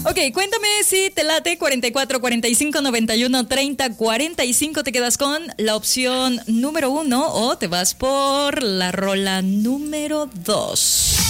Ok, cuéntame si te late 44 45 91 30 45. ¿Te quedas con la opción número 1 o te vas por la rola número 2?